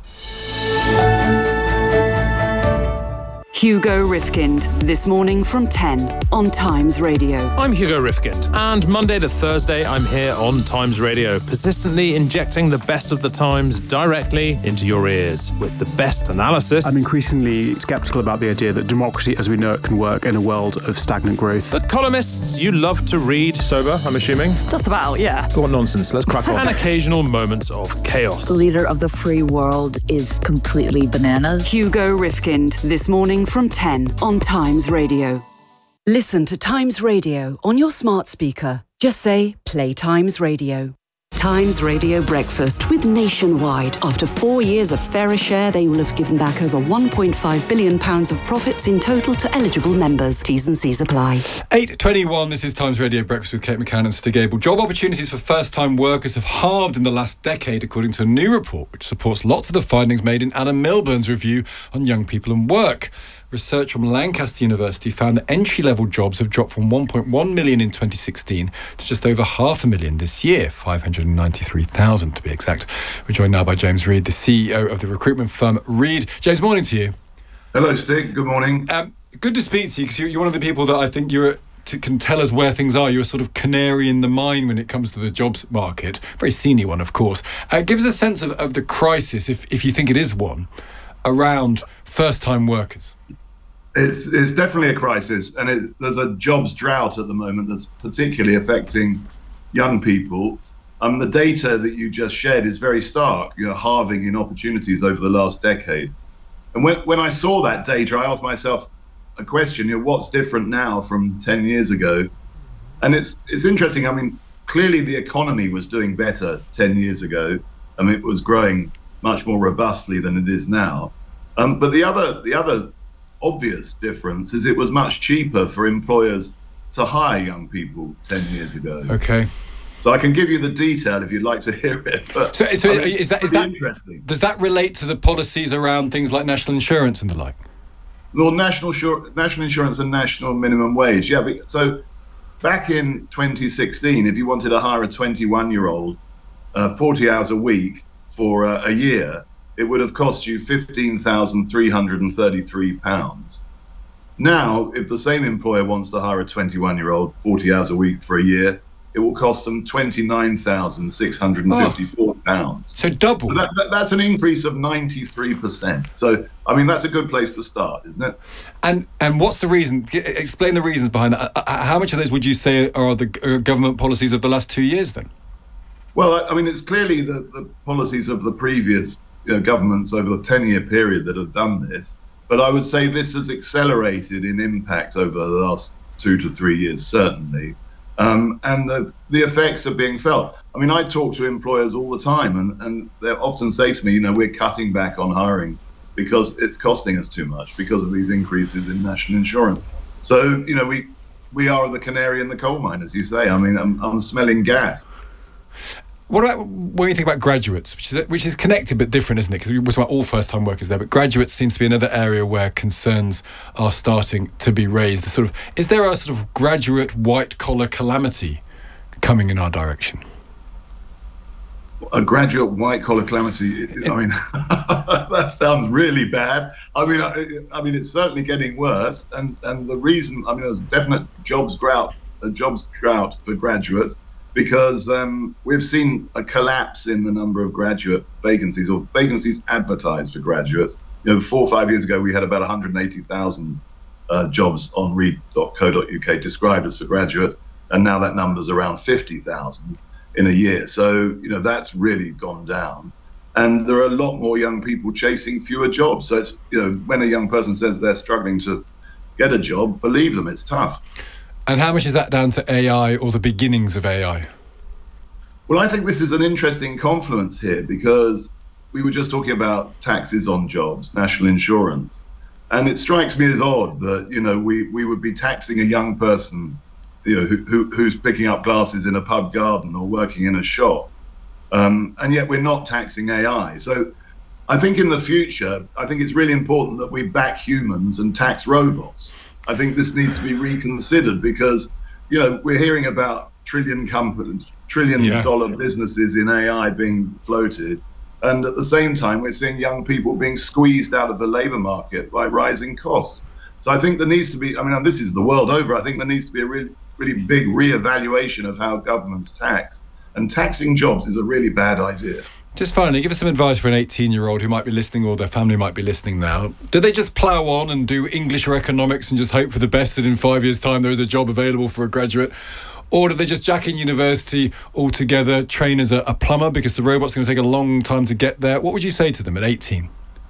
Hugo Rifkind, this morning from ten on Times Radio. I'm Hugo Rifkind, and Monday to Thursday I'm here on Times Radio, persistently injecting the best of the Times directly into your ears with the best analysis. I'm increasingly sceptical about the idea that democracy as we know it can work in a world of stagnant growth. The columnists you love to read. Sober, I'm assuming? Just about, yeah. What nonsense, let's crack on. And occasional moments of chaos. The leader of the free world is completely bananas. Hugo Rifkind, this morning from ten on Times Radio. Listen to Times Radio on your smart speaker. Just say, play Times Radio. Times Radio Breakfast with Nationwide. After four years of fairer share, they will have given back over one point five billion pounds of profits in total to eligible members. T's and C's apply. eight twenty-one, this is Times Radio Breakfast with Kate McCann and Stig Abel. Job opportunities for first-time workers have halved in the last decade, according to a new report, which supports lots of the findings made in Adam Milburn's review on young people and work. Research from Lancaster University found that entry-level jobs have dropped from one point one million in twenty sixteen to just over half a million this year, five hundred ninety-three thousand to be exact. We're joined now by James Reed, the C E O of the recruitment firm Reed. James, morning to you. Hello, Stig. Good morning. Um, good to speak to you, because you're, you're one of the people that I think you're to, can tell us where things are. You're a sort of canary in the mine when it comes to the jobs market. Very senior one, of course. Uh, give us a sense of, of the crisis, if, if you think it is one, around first-time workers. It's it's definitely a crisis, and it, there's a jobs drought at the moment that's particularly affecting young people. Um, the data that you just shared is very stark, you know, halving in opportunities over the last decade. And when when I saw that data, I asked myself a question, you know, what's different now from ten years ago? And it's it's interesting. I mean, clearly the economy was doing better ten years ago. I mean, it was growing much more robustly than it is now. Um, but the other the other obvious difference is it was much cheaper for employers to hire young people ten years ago. Okay. So I can give you the detail if you'd like to hear it. But, So, so I mean, is that is it's that interesting? does that relate to the policies around things like national insurance and the like? Well, national sure, national insurance and national minimum wage. Yeah. But, so back in twenty sixteen, if you wanted to hire a twenty-one-year-old uh, forty hours a week for uh, a year, it would have cost you fifteen thousand three hundred thirty-three pounds. Now, if the same employer wants to hire a twenty-one-year-old forty hours a week for a year, it will cost them twenty-nine thousand six hundred fifty-four pounds. So double. So that, that, that's an increase of ninety-three percent. So, I mean, that's a good place to start, isn't it? And and what's the reason? G- Explain the reasons behind that. Uh, uh, How much of those would you say are the uh, government policies of the last two years then? Well, I, I mean, it's clearly the, the policies of the previous you know, governments over the ten-year period that have done this. But I would say this has accelerated in impact over the last two to three years, certainly. Um, and the the effects are being felt. I mean, I talk to employers all the time, and, and they often say to me, you know, we're cutting back on hiring because it's costing us too much because of these increases in national insurance. So, you know, we we are the canary in the coal mine, as you say. I mean, I'm, I'm smelling gas. What about when you think about graduates, which is which is connected but different, isn't it? Because we were talking about all first-time workers there, but graduates seems to be another area where concerns are starting to be raised. The sort of is there a sort of graduate white-collar calamity coming in our direction? A graduate white-collar calamity. I mean, that sounds really bad. I mean, I, I mean, it's certainly getting worse, and and the reason, I mean, there's a definite jobs drought, a jobs drought for graduates. Because um, we've seen a collapse in the number of graduate vacancies or vacancies advertised for graduates. You know, four or five years ago, we had about one hundred eighty thousand uh, jobs on read dot co dot U K described as for graduates, and now that number's around fifty thousand in a year. So, you know, that's really gone down. And there are a lot more young people chasing fewer jobs. So, it's, you know, when a young person says they're struggling to get a job, believe them, it's tough. And how much is that down to A I or the beginnings of A I? Well, I think this is an interesting confluence here because we were just talking about taxes on jobs, national insurance. And it strikes me as odd that, you know, we, we would be taxing a young person, you know, who, who, who's picking up glasses in a pub garden or working in a shop. Um, and yet we're not taxing A I. So I think in the future, I think it's really important that we back humans and tax robots. I think this needs to be reconsidered because, you know, we're hearing about trillion companies, trillion yeah. dollar businesses in A I being floated. And at the same time, we're seeing young people being squeezed out of the labor market by rising costs. So I think there needs to be, I mean, this is the world over. I think there needs to be a really, really big reevaluation of how governments tax. And taxing jobs is a really bad idea. Just finally, give us some advice for an eighteen-year-old who might be listening or their family might be listening now. Do they just plough on and do English or economics and just hope for the best that in five years' time there is a job available for a graduate? Or do they just jack in university altogether, train as a, a plumber because the robot's going to take a long time to get there? What would you say to them at eighteen?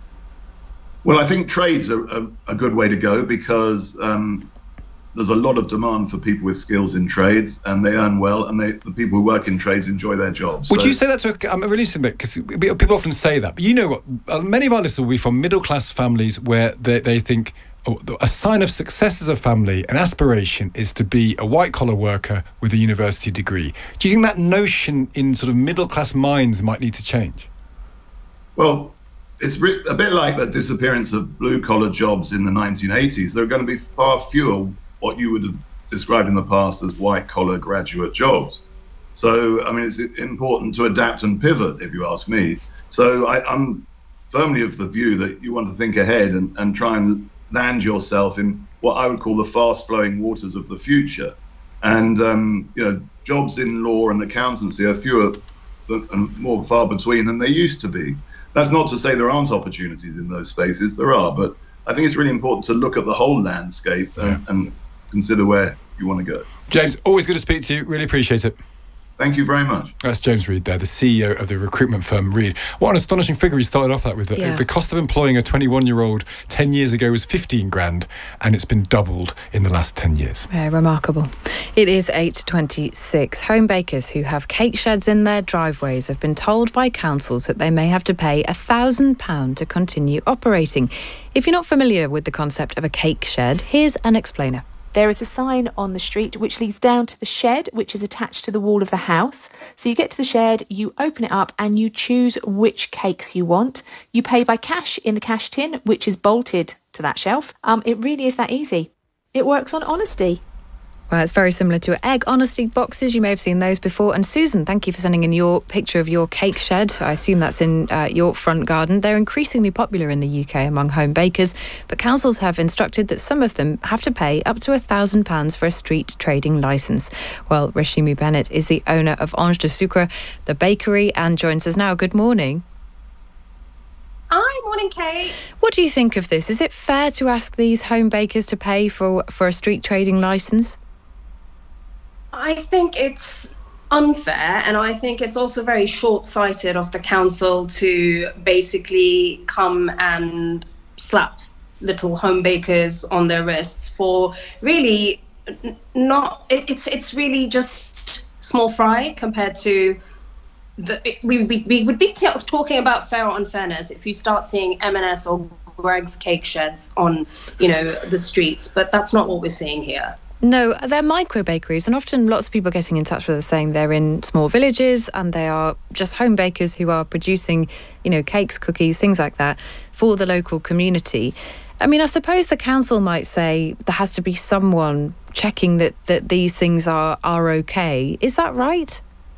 Well, I think trades are a, a good way to go because um, there's a lot of demand for people with skills in trades and they earn well and they, the people who work in trades enjoy their jobs. Would so, you say that to, I'm releasing that because people often say that, but you know what, many of our listeners will be from middle class families where they, they think oh, a sign of success as a family, an aspiration is to be a white collar worker with a university degree. Do you think that notion in sort of middle class minds might need to change? Well, it's a bit like the disappearance of blue collar jobs in the nineteen eighties. There are going to be far fewer what you would have described in the past as white-collar graduate jobs. So, I mean, it's important to adapt and pivot, if you ask me. So I, I'm firmly of the view that you want to think ahead and, and try and land yourself in what I would call the fast-flowing waters of the future. And, um, you know, jobs in law and accountancy are fewer and more far between than they used to be. That's not to say there aren't opportunities in those spaces. There are, but I think it's really important to look at the whole landscape and, yeah. and consider where you want to go. James, always good to speak to you. Really appreciate it. Thank you very much. That's James Reed there, the C E O of the recruitment firm Reed. What an astonishing figure he started off that with. Yeah. The cost of employing a twenty-one-year-old ten years ago was fifteen grand, and it's been doubled in the last ten years. Yeah, remarkable. It is eight twenty-six. Home bakers who have cake sheds in their driveways have been told by councils that they may have to pay one thousand pounds to continue operating. If you're not familiar with the concept of a cake shed, here's an explainer. there is a sign on the street which leads down to the shed, which is attached to the wall of the house. So you get to the shed, you open it up and you choose which cakes you want. You pay by cash in the cash tin, which is bolted to that shelf. Um, it really is that easy. It works on honesty. Well, it's very similar to egg honesty boxes. You may have seen those before. And Susan, thank you for sending in your picture of your cake shed. I assume that's in uh, your front garden. They're increasingly popular in the U K among home bakers, but councils have instructed that some of them have to pay up to one thousand pounds for a street trading licence. Well, Rashmi Bennett is the owner of Ange de Sucre, the bakery, and joins us now. Good morning. Hi, morning, Kate. What do you think of this? Is it fair to ask these home bakers to pay for, for a street trading licence? I think it's unfair, and I think it's also very short-sighted of the council to basically come and slap little home bakers on their wrists for really not. It, it's it's really just small fry compared to the. It, we, we we would be t- talking about fair or unfairness if you start seeing M and S or Greggs cake sheds on, you know, the streets, but that's not what we're seeing here. No, they're micro bakeries, and often lots of people getting in touch with us saying they're in small villages and they are just home bakers who are producing, you know, cakes, cookies, things like that for the local community. I mean, I suppose the council might say there has to be someone checking that, that these things are, are okay. Is that right?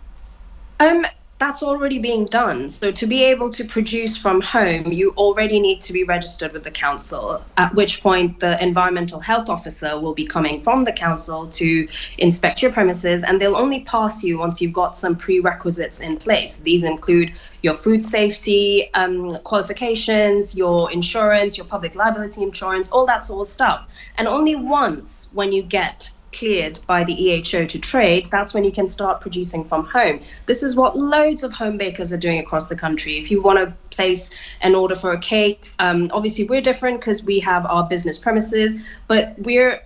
Um, that's already being done. So to be able to produce from home, you already need to be registered with the council, at which point the environmental health officer will be coming from the council to inspect your premises, and they'll only pass you once you've got some prerequisites in place. These include your food safety um, qualifications, your insurance, your public liability insurance, all that sort of stuff. And only once when you get cleared by the E H O to trade, that's when you can start producing from home. This is what loads of home bakers are doing across the country. If you want to place an order for a cake, um, obviously we're different because we have our business premises, but we're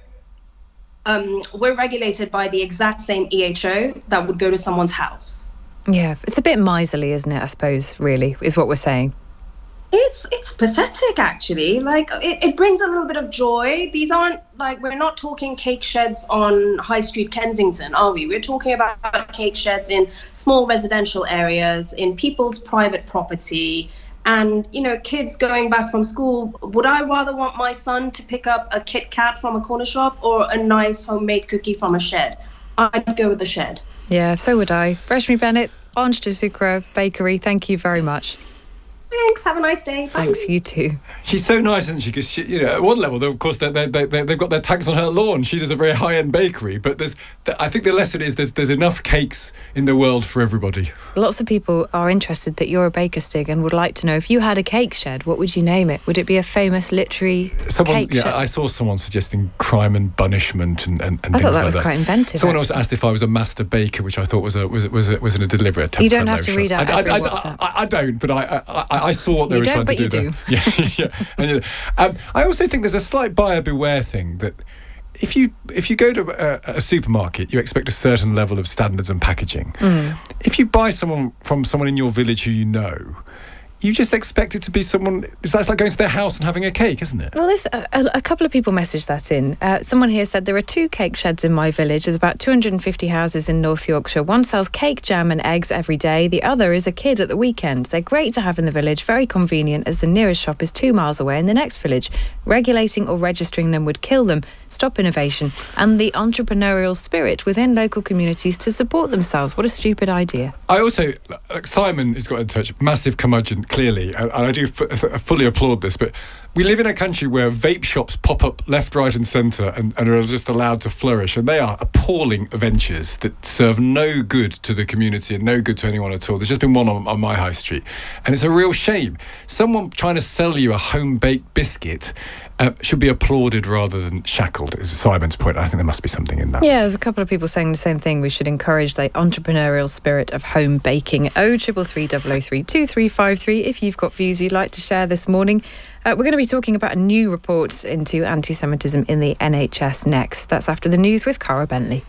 um, we're regulated by the exact same E H O that would go to someone's house. Yeah, it's a bit miserly, isn't it, I suppose, really, is what we're saying. It's it's pathetic, actually. Like, it, it brings a little bit of joy. These aren't, like, we're not talking cake sheds on High Street, Kensington, are we? We're talking about cake sheds in small residential areas, in people's private property, and, you know, kids going back from school. Would I rather want my son to pick up a Kit Kat from a corner shop or a nice homemade cookie from a shed? I'd go with the shed. Yeah, so would I. Rashmi Bennett, Ange de Sucre Bakery, thank you very much. Thanks. Have a nice day. Bye. Thanks, you too. She's so nice, isn't she? Because, you know, at one level, of course, they, they, they, they've got their tanks on her lawn. She does a very high-end bakery. But there's, I think the lesson is there's, there's enough cakes in the world for everybody. Lots of people are interested that you're a baker, Stig, and would like to know, if you had a cake shed, what would you name it? Would it be a famous literary someone, cake yeah, shed? I saw someone suggesting crime and punishment and, and, and I things thought that like was that. quite inventive. Someone actually. else asked if I was a master baker, which I thought was a was was a, was a deliberate attempt. You don't for a have to notion. read out I, every I, I, WhatsApp. I, I don't, but I I, I saw what they You were don't, trying but to do you there. do. Yeah, yeah. And, you know, um, I also think there's a slight buyer beware thing that if you if you go to a, a supermarket, you expect a certain level of standards and packaging. Mm. If you buy someone from someone in your village who you know, you just expect it to be someone. That's like going to their house and having a cake, isn't it? Well, this, a, a couple of people messaged that in. Uh, someone here said, there are two cake sheds in my village. There's about two hundred fifty houses in North Yorkshire. One sells cake, jam and eggs every day. The other is a kid at the weekend. They're great to have in the village, very convenient, as the nearest shop is two miles away in the next village. Regulating or registering them would kill them, stop innovation and the entrepreneurial spirit within local communities to support themselves. What a stupid idea. I also, like Simon has got in touch, massive curmudgeon, clearly, and I do f- fully applaud this, but we live in a country where vape shops pop up left, right and centre and, and are just allowed to flourish, and they are appalling ventures that serve no good to the community and no good to anyone at all. There's just been one on, on my high street, and it's a real shame. Someone trying to sell you a home-baked biscuit Uh, should be applauded rather than shackled, is Simon's point. I think there must be something in that. Yeah, there's a couple of people saying the same thing. We should encourage the entrepreneurial spirit of home baking. oh triple three double oh three two three five three if you've got views you'd like to share this morning. Uh, we're going to be talking about a new report into anti-Semitism in the N H S next. That's after the news with Cara Bentley.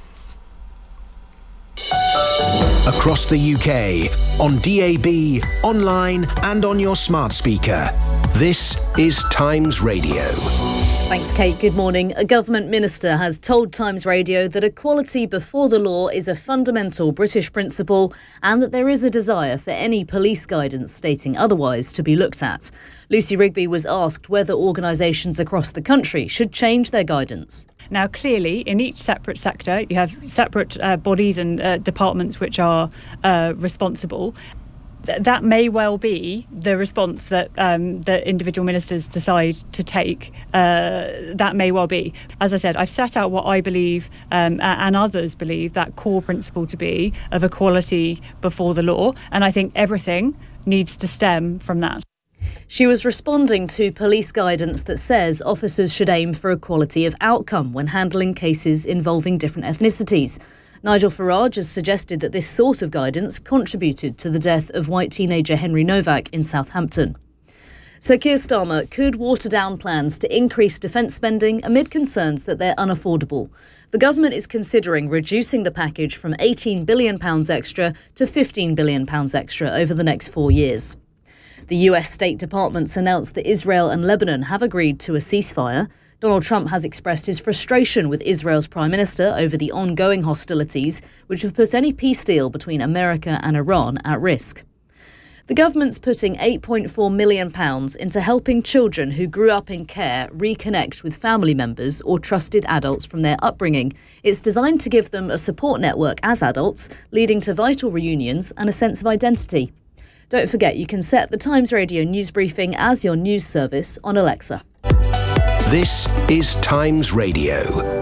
Across the U K, on D A B, online and on your smart speaker. This is Times Radio. Thanks, Kate. Good morning. A government minister has told Times Radio that equality before the law is a fundamental British principle and that there is a desire for any police guidance stating otherwise to be looked at. Lucy Rigby was asked whether organisations across the country should change their guidance. Now, clearly, in each separate sector, you have separate uh, bodies and uh, departments which are uh, responsible. Th- that may well be the response that um, that individual ministers decide to take. Uh, that may well be. As I said, I've set out what I believe um, and others believe that core principle to be of equality before the law, and I think everything needs to stem from that. She was responding to police guidance that says officers should aim for equality of outcome when handling cases involving different ethnicities. Nigel Farage has suggested that this sort of guidance contributed to the death of white teenager Henry Novak in Southampton. Sir Keir Starmer could water down plans to increase defence spending amid concerns that they're unaffordable. The government is considering reducing the package from eighteen billion pounds extra to fifteen billion pounds extra over the next four years. The U S State Department's announced that Israel and Lebanon have agreed to a ceasefire. Donald Trump has expressed his frustration with Israel's Prime Minister over the ongoing hostilities, which have put any peace deal between America and Iran at risk. The government's putting eight point four million pounds into helping children who grew up in care reconnect with family members or trusted adults from their upbringing. It's designed to give them a support network as adults, leading to vital reunions and a sense of identity. Don't forget, you can set the Times Radio news briefing as your news service on Alexa. This is Times Radio.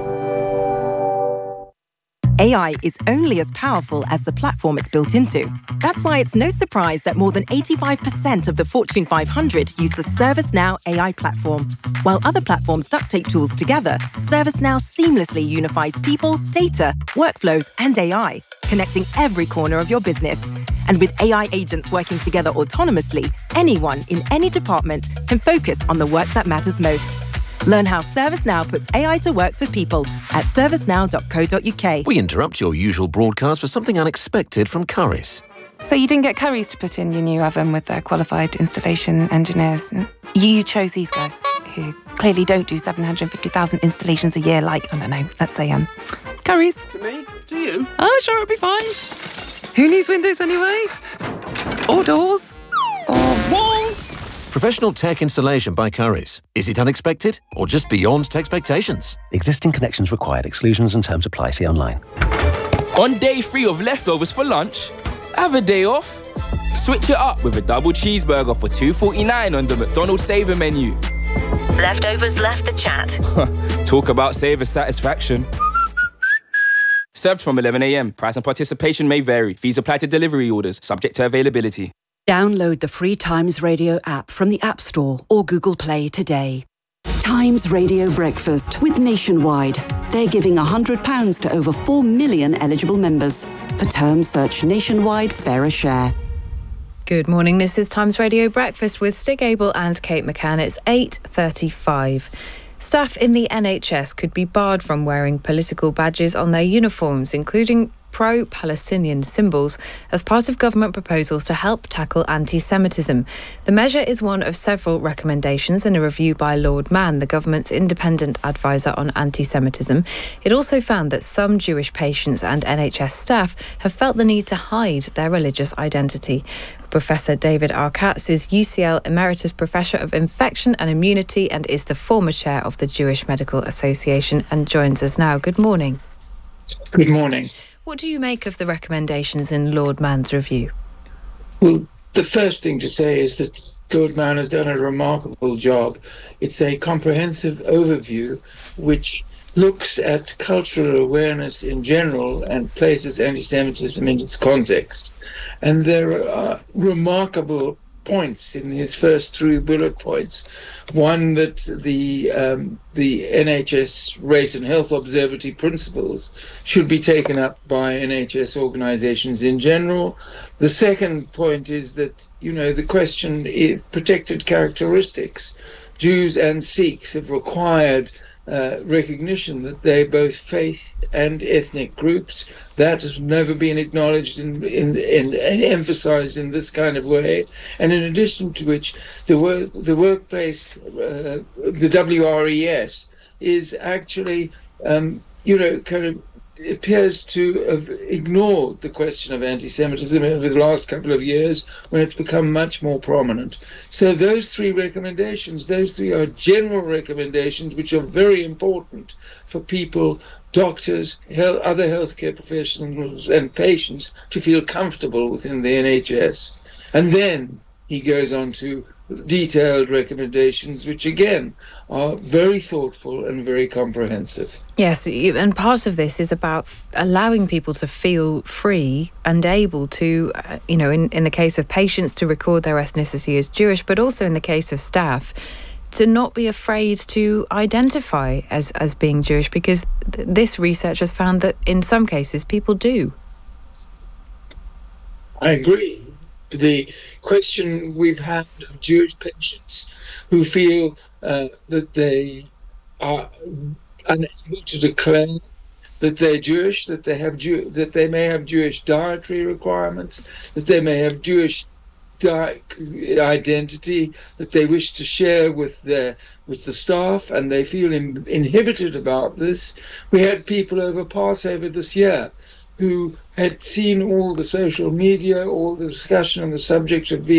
A I is only as powerful as the platform it's built into. That's why it's no surprise that more than eighty-five percent of the Fortune five hundred use the ServiceNow A I platform. While other platforms duct tape tools together, ServiceNow seamlessly unifies people, data, workflows, and A I, connecting every corner of your business. And with A I agents working together autonomously, anyone in any department can focus on the work that matters most. Learn how ServiceNow puts A I to work for people at servicenow dot co dot uk. We interrupt your usual broadcast for something unexpected from Currys. So you didn't get Currys to put in your new oven with their qualified installation engineers. You chose these guys, who clearly don't do seven hundred fifty thousand installations a year like, I don't know, let's say, um, Currys. To me? To you? Oh, sure, it'll be fine. Who needs windows anyway? Or doors? Or walls? Professional tech installation by Currys. Is it unexpected or just beyond expectations? Existing connections required. Exclusions and terms apply. See online. On day three of leftovers for lunch, have a day off. Switch it up with a double cheeseburger for two forty-nine on the McDonald's Saver menu. Leftovers left the chat. Talk about saver satisfaction. Served from eleven a.m. Price and participation may vary. Fees apply to delivery orders, subject to availability. Download the free Times Radio app from the App Store or Google Play today. Times Radio Breakfast with Nationwide. They're giving one hundred pounds to over four million eligible members. For terms, search Nationwide Fairer Share. Good morning. This is Times Radio Breakfast with Stig Abel and Kate McCann. It's eight thirty-five. Staff in the N H S could be barred from wearing political badges on their uniforms, including pro-Palestinian symbols, as part of government proposals to help tackle anti-Semitism. The measure is one of several recommendations in a review by Lord Mann, the government's independent advisor on anti-Semitism. It also found that some Jewish patients and N H S staff have felt the need to hide their religious identity. Professor David R. Katz is U C L Emeritus Professor of Infection and Immunity and is the former chair of the Jewish Medical Association and joins us now. Good morning. Good morning. What do you make of the recommendations in Lord Mann's review? Well, the first thing to say is that Lord Mann has done a remarkable job. It's a comprehensive overview which looks at cultural awareness in general and places anti-Semitism in its context. And there are remarkable points in his first three bullet points. One, that the um, the N H S Race and Health Observatory principles should be taken up by N H S organizations in general. The second point is that, you know, the question is protected characteristics. Jews and Sikhs have required uh, recognition that they're both faith and ethnic groups. That has never been acknowledged and in, in, in, emphasized in this kind of way. And in addition to which, the work, the workplace, uh, the W R E S, is actually, um, you know, kind of appears to have ignored the question of anti-Semitism over the last couple of years when it's become much more prominent. So those three recommendations, those three are general recommendations which are very important for people, doctors, health, other healthcare professionals and patients to feel comfortable within the N H S. And then he goes on to detailed recommendations, which again are very thoughtful and very comprehensive. Yes, and part of this is about f- allowing people to feel free and able to, uh, you know, in, in the case of patients, to record their ethnicity as Jewish, but also in the case of staff, to not be afraid to identify as, as being Jewish, because th- this research has found that in some cases people do. I agree. The question we've had of Jewish patients who feel uh, that they are unable to declare that they're Jewish, that they have Jew- that they may have Jewish dietary requirements, that they may have Jewish di- identity that they wish to share with their with the staff, and they feel in- inhibited about this. We had people over Passover this year who had seen all the social media, all the discussion on the subject of being